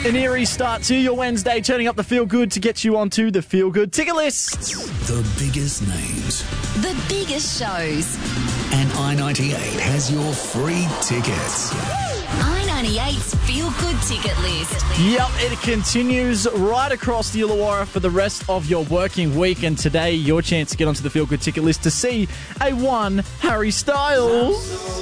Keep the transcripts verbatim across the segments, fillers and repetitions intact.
An eerie start to your Wednesday, turning up the Feel Good to get you onto the Feel Good ticket list. The biggest names. The biggest shows. And I ninety-eight has your free tickets. I ninety-eight's Feel Good ticket list. Yep, it continues right across the Illawarra for the rest of your working week. And today, your chance to get onto the Feel Good ticket list to see a one Harry Styles.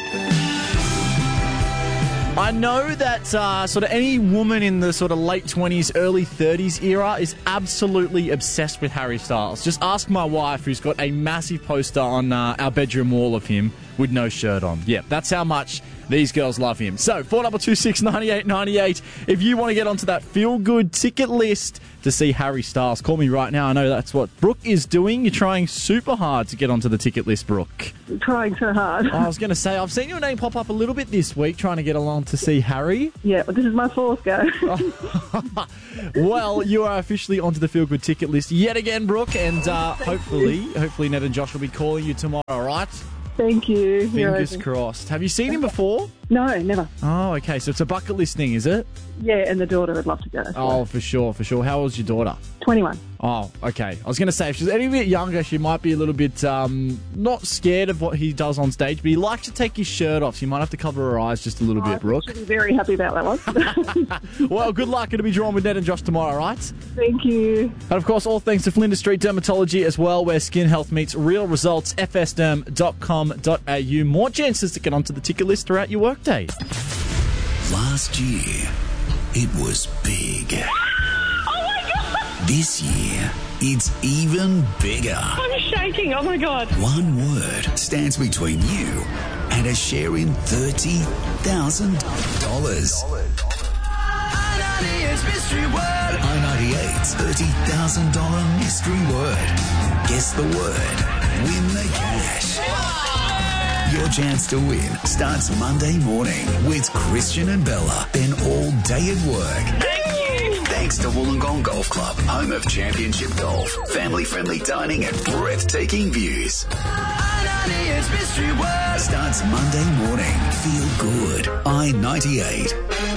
I know that uh, sort of any woman in the sort of late twenties, early thirties era is absolutely obsessed with Harry Styles. Just ask my wife, who's got a massive poster on uh, our bedroom wall of him with no shirt on. Yeah, that's how much these girls love him. So, four two two six, nine eight nine eight. If you want to get onto that feel-good ticket list to see Harry Styles, call me right now. I know that's what Brooke is doing. You're trying super hard to get onto the ticket list, Brooke. I'm trying so hard. I was going to say, I've seen your name pop up a little bit this week, trying to get along to see Harry. Yeah, but this is my fourth go. Well, you are officially onto the Feel Good ticket list yet again, Brooke, and uh, hopefully, hopefully Ned and Josh will be calling you tomorrow, all right? Thank you. Fingers crossed. Have you seen him before? No, never. Oh, okay. So it's a bucket list thing, is it? Yeah, and the daughter would love to go. So. Oh, for sure, for sure. How old's your daughter? twenty-one. Oh, okay. I was going to say, if she's any bit younger, she might be a little bit um, not scared of what he does on stage, but he likes to take his shirt off, so you might have to cover her eyes just a little oh, bit, Brooke. She'll be very happy about that one. Well, good luck. It'll be drawn with Ned and Josh tomorrow, right? Thank you. And, of course, all thanks to Flinders Street Dermatology as well, where skin health meets real results, f s derm dot com dot a u. More chances to get onto the ticket list throughout your workday. Last year, it was big. Oh, my God! This year, it's even bigger. I'm shaking. Oh, my God. One word stands between you and a share in thirty thousand dollars. I ninety-eight's mystery word. I ninety-eight's thirty thousand dollars mystery word. Guess the word. Win the cash. Your chance to win starts Monday morning with Christian and Bella. Then all day at work. Thank you. Thanks to Wollongong Golf Club, home of championship golf, family-friendly dining and breathtaking views. I ninety-eight's mystery word starts Monday morning. Feel good. I ninety-eight.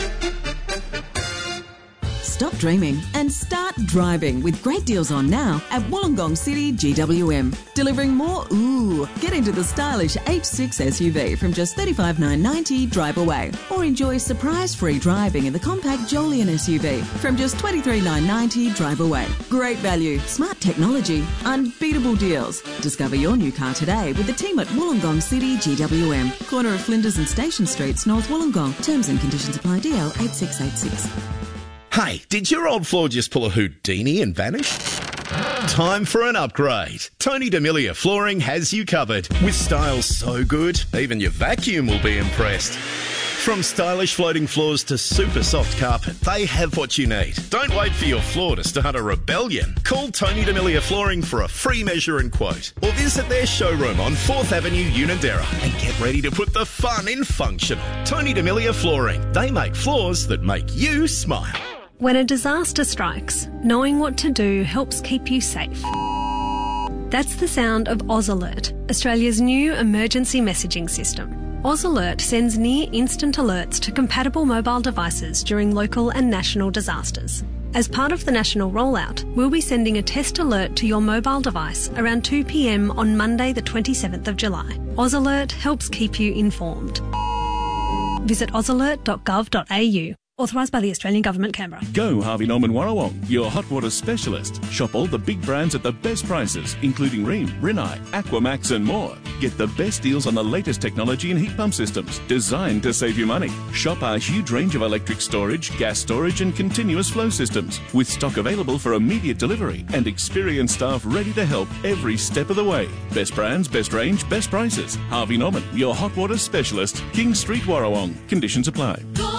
Stop dreaming and start driving with great deals on now at Wollongong City G W M. Delivering more ooh. Get into the stylish H six S U V from just thirty-five thousand nine hundred ninety dollars drive away. Or enjoy surprise-free driving in the compact Jolion S U V from just twenty-three thousand nine hundred ninety dollars drive away. Great value, smart technology, unbeatable deals. Discover your new car today with the team at Wollongong City G W M. Corner of Flinders and Station Streets, North Wollongong. Terms and conditions apply. D L eight six eight six. Hey, did your old floor just pull a Houdini and vanish? Time for an upgrade. Tony D'Amelia Flooring has you covered. With styles so good, even your vacuum will be impressed. From stylish floating floors to super soft carpet, they have what you need. Don't wait for your floor to start a rebellion. Call Tony D'Amelia Flooring for a free measure and quote. Or visit their showroom on fourth Avenue, Unanderra, and get ready to put the fun in functional. Tony D'Amelia Flooring. They make floors that make you smile. When a disaster strikes, knowing what to do helps keep you safe. That's the sound of Oz Alert, Australia's new emergency messaging system. Oz Alert sends near-instant alerts to compatible mobile devices during local and national disasters. As part of the national rollout, we'll be sending a test alert to your mobile device around two p m on Monday the twenty-seventh of July. Oz Alert helps keep you informed. Visit oz alert dot gov dot a u. Authorised by the Australian Government, Canberra. Go Harvey Norman Warrawong, your hot water specialist. Shop all the big brands at the best prices, including Rheem, Rinnai, Aquamax and more. Get the best deals on the latest technology and heat pump systems, designed to save you money. Shop our huge range of electric storage, gas storage and continuous flow systems, with stock available for immediate delivery and experienced staff ready to help every step of the way. Best brands, best range, best prices. Harvey Norman, your hot water specialist. King Street, Warrawong. Conditions apply.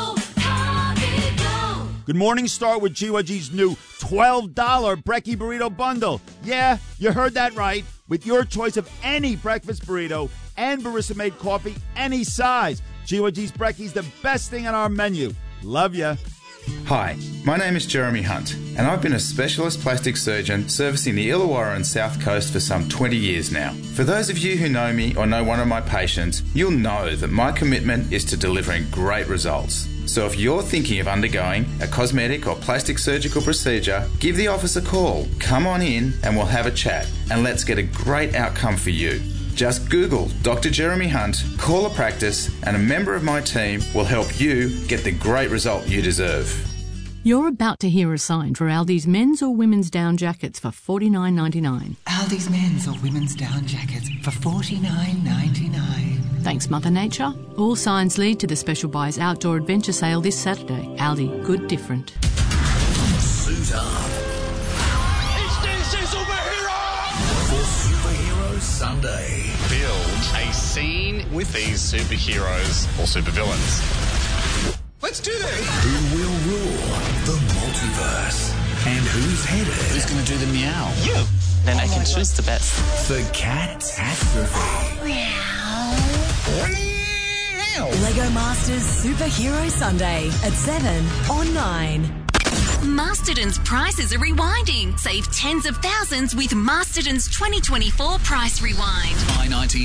Good morning, start with G Y G's new twelve dollars Brekkie Burrito Bundle. Yeah, you heard that right. With your choice of any breakfast burrito and barista-made coffee, any size. G Y G's Brekkie's the best thing on our menu. Love ya. Hi, my name is Jeremy Hunt, and I've been a specialist plastic surgeon servicing the Illawarra and South Coast for some twenty years now. For those of you who know me or know one of my patients, you'll know that my commitment is to delivering great results. So if you're thinking of undergoing a cosmetic or plastic surgical procedure, give the office a call. Come on in and we'll have a chat and let's get a great outcome for you. Just Google Doctor Jeremy Hunt, call a practice, and a member of my team will help you get the great result you deserve. You're about to hear a sign for Aldi's men's or women's down jackets for forty-nine ninety-nine. Aldi's men's or women's down jackets for forty-nine ninety-nine. Thanks, Mother Nature. All signs lead to the Special Buys Outdoor Adventure Sale this Saturday. Aldi, good different. Suit up. It's D C Superhero! For Superhero Sunday. Build a scene with these superheroes or supervillains. Let's do this! Who will rule the multiverse? And who's headed? Who's going to do the meow? You! Then I can choose the best. For Catastrophe. Lego Masters Superhero Sunday at seven on nine. Masterton's prices are rewinding. Save tens of thousands with Masterton's twenty twenty-four Price Rewind. I ninety